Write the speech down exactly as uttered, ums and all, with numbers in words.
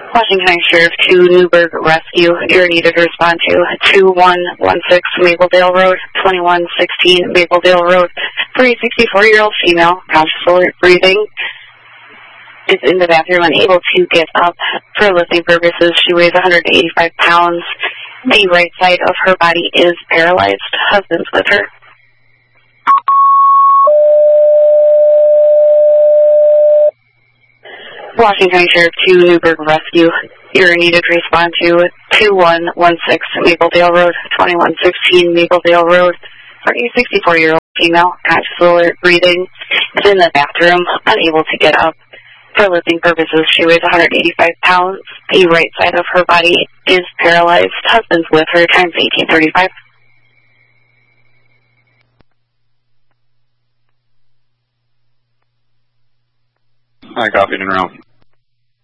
Washington County Sheriff to Newburgh Rescue. You're needed to respond to two one one six Mapledale Road, twenty-one sixteen Mapledale Road. For a sixty-four-year-old female, conscious, alert, breathing, is in the bathroom, unable to get up. For lifting purposes, she weighs one hundred eighty-five pounds. The right side of her body is paralyzed. Husband's with her. Washington County Sheriff to Newburgh Rescue. You're needed to respond to two one one six Mapledale Road, twenty-one sixteen Mapledale Road. For a sixty-four-year-old female, conscious, alert, breathing, is in the bathroom, unable to get up. For lifting purposes, she weighs one hundred eighty-five pounds. The right side of her body is paralyzed. Husband's with her. Time's eighteen thirty-five. I copied and route.